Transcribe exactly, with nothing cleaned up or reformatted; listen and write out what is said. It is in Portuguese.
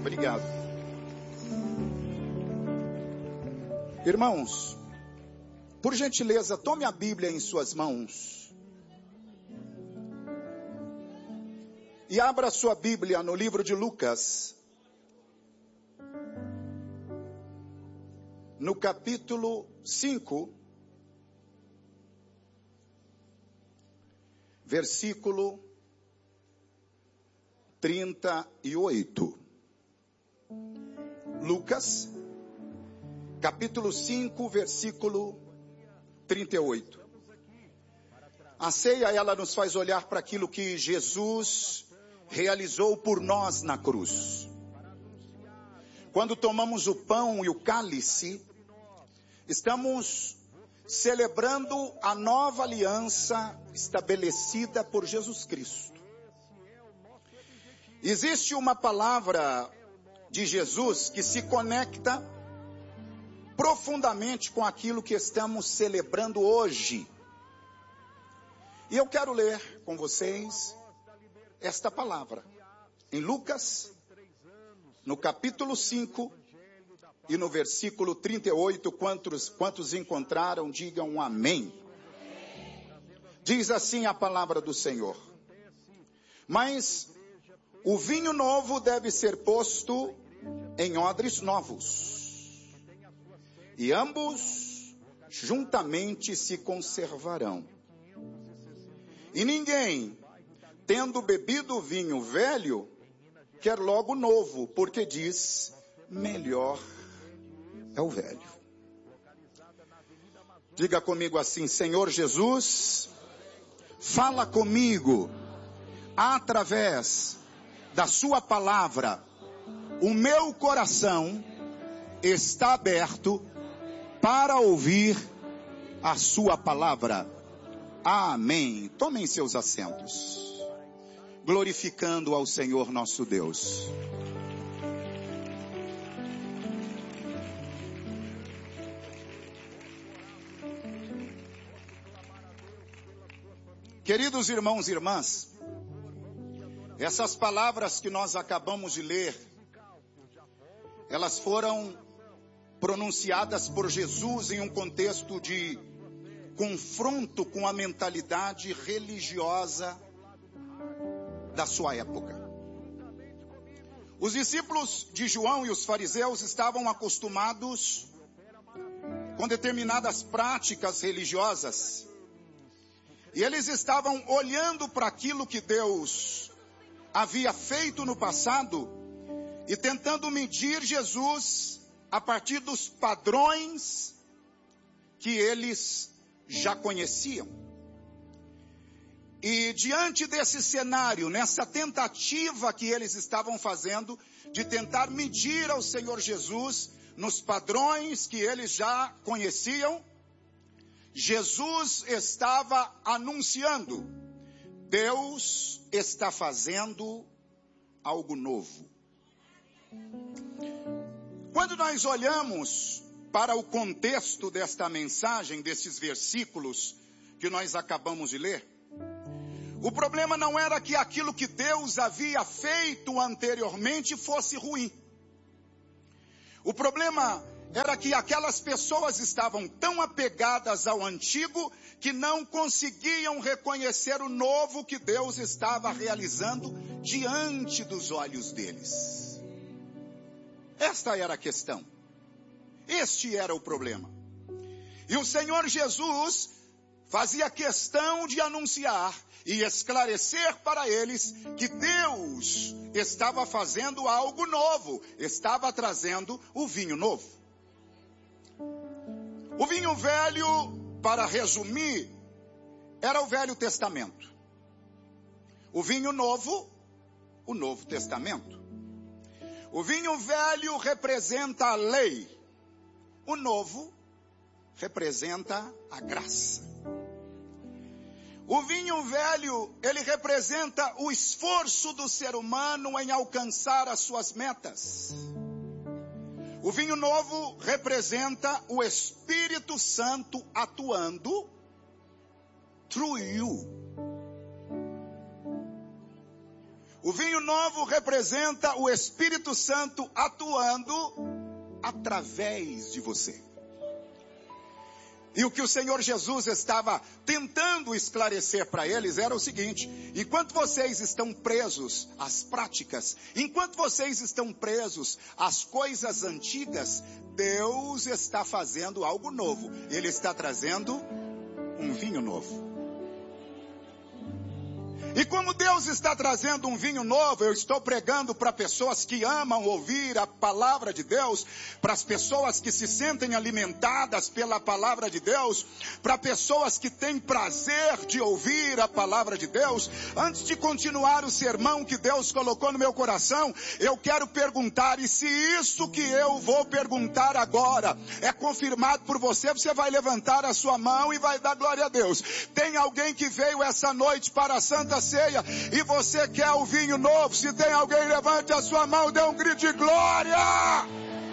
Obrigado. Irmãos, por gentileza, tome a Bíblia em suas mãos e abra sua Bíblia no livro de Lucas, no capítulo cinco, versículo trinta e oito. Lucas, capítulo cinco, versículo trinta e oito. A ceia, ela nos faz olhar para aquilo que Jesus realizou por nós na cruz. Quando tomamos o pão e o cálice, estamos celebrando a nova aliança estabelecida por Jesus Cristo. Existe uma palavra de Jesus que se conecta profundamente com aquilo que estamos celebrando hoje. E eu quero ler com vocês esta palavra em Lucas, no capítulo cinco e no versículo trinta e oito. Quantos, quantos encontraram, digam um amém. Diz assim a palavra do Senhor: mas o vinho novo deve ser posto em odres novos, e ambos juntamente se conservarão. E ninguém, tendo bebido o vinho velho, quer logo novo, porque diz, melhor é o velho. Diga comigo assim: Senhor Jesus, fala comigo através da sua palavra. O meu coração está aberto para ouvir a sua palavra. Amém. Tomem seus assentos, glorificando ao Senhor nosso Deus. Queridos irmãos e irmãs, essas palavras que nós acabamos de ler, elas foram pronunciadas por Jesus em um contexto de confronto com a mentalidade religiosa da sua época. Os discípulos de João e os fariseus estavam acostumados com determinadas práticas religiosas, e eles estavam olhando para aquilo que Deus havia feito no passado e tentando medir Jesus a partir dos padrões que eles já conheciam. E diante desse cenário, nessa tentativa que eles estavam fazendo de tentar medir ao Senhor Jesus nos padrões que eles já conheciam, Jesus estava anunciando: Deus está fazendo algo novo. Quando nós olhamos para o contexto desta mensagem, desses versículos que nós acabamos de ler, o problema não era que aquilo que Deus havia feito anteriormente fosse ruim. O problema era que aquelas pessoas estavam tão apegadas ao antigo que não conseguiam reconhecer o novo que Deus estava realizando diante dos olhos deles. Esta era a questão. Este era o problema. E o Senhor Jesus fazia questão de anunciar e esclarecer para eles que Deus estava fazendo algo novo, estava trazendo o vinho novo. O vinho velho, para resumir, era o Velho Testamento. O vinho novo, o Novo Testamento. O vinho velho representa a lei. O novo representa a graça. O vinho velho, ele representa o esforço do ser humano em alcançar as suas metas. O vinho novo representa o Espírito Santo atuando through you. O vinho novo representa o Espírito Santo atuando através de você. E o que o Senhor Jesus estava tentando esclarecer para eles era o seguinte: enquanto vocês estão presos às práticas, enquanto vocês estão presos às coisas antigas, Deus está fazendo algo novo. Ele está trazendo um vinho novo. E como Deus está trazendo um vinho novo, eu estou pregando para pessoas que amam ouvir a palavra de Deus, para as pessoas que se sentem alimentadas pela palavra de Deus, para pessoas que têm prazer de ouvir a palavra de Deus. Antes de continuar o sermão que Deus colocou no meu coração, eu quero perguntar, e se isso que eu vou perguntar agora é confirmado por você, você vai levantar a sua mão e vai dar glória a Deus. Tem alguém que veio essa noite para a Santa Ceia e você quer o vinho novo? Se tem alguém, levante a sua mão, dê um grito de glória.